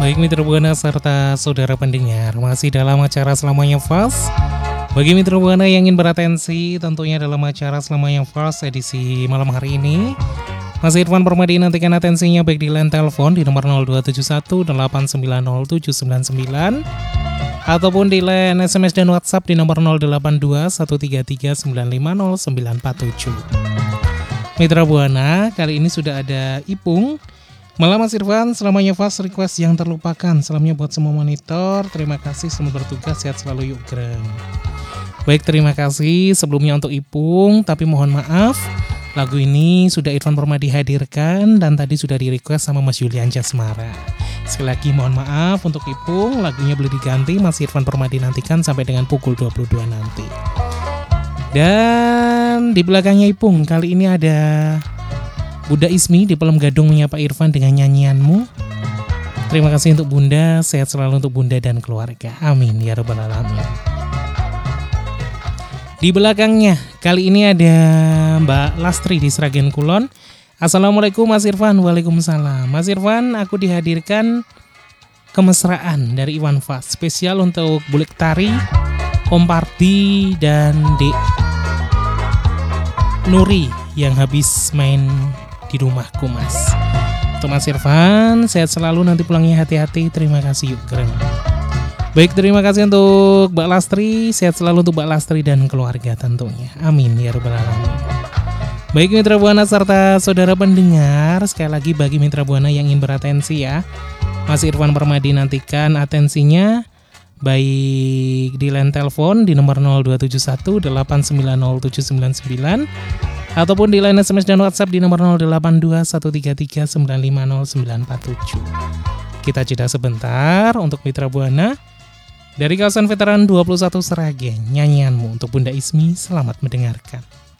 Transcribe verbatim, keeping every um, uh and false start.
Baik mitra Buana serta saudara pendengar, masih dalam acara Selamanya Fast. Bagi mitra Buana yang ingin beratensi tentunya dalam acara Selamanya Fast edisi malam hari ini, Mas Irfan Permadi nantikan atensinya baik di line telepon di nomor nol dua tujuh satu delapan sembilan nol tujuh sembilan sembilan ataupun di line S M S dan WhatsApp di nomor nol delapan dua satu tiga tiga sembilan lima nol sembilan empat tujuh. Mitra Buana, kali ini sudah ada Ipung. Malam Mas Irfan, selamanya fast request yang terlupakan. Salamnya buat semua monitor. Terima kasih, selamat bertugas, sehat selalu yuk Greng. Baik, terima kasih sebelumnya untuk Ipung, tapi mohon maaf, lagu ini sudah Irfan Permadi hadirkan dan tadi sudah di request sama Mas Julian Jasmara. Sekali lagi mohon maaf untuk Ipung, lagunya boleh diganti, Mas Irfan Permadi nantikan sampai dengan pukul dua puluh dua nanti. Dan di belakangnya Ipung, kali ini ada Bunda Ismi di Pelem Gadung menyapa Irfan dengan nyanyianmu. Terima kasih untuk Bunda, sehat selalu untuk Bunda dan keluarga. Amin ya rabbal alamin. Di belakangnya kali ini ada Mbak Lastri di Sragen Kulon. Assalamualaikum Mas Irfan. Waalaikumsalam. Mas Irfan, aku dihadirkan kemesraan dari Iwan Fals spesial untuk Bulik Tari, Om Pardi dan Dek Nuri yang habis main di rumahku Mas. Untuk Mas Irfan, sehat selalu, nanti pulangnya hati-hati. Terima kasih yuk Greng. Baik, terima kasih untuk Mbak Lastri, sehat selalu untuk Mbak Lastri dan keluarga tentunya. Amin ya rabbal alamin. Baik mitra Buana serta saudara pendengar, sekali lagi bagi mitra Buana yang ingin beratensi ya, Mas Irfan Permadi nantikan atensinya baik di line telepon di nomor nol dua tujuh satu delapan sembilan nol tujuh sembilan sembilan ataupun di line S M S dan WhatsApp di nomor nol delapan dua satu tiga tiga sembilan lima nol sembilan empat tujuh. Kita jeda sebentar untuk mitra Buana. Dari kawasan veteran dua puluh satu Sragen, nyanyianmu untuk Bunda Ismi, selamat mendengarkan.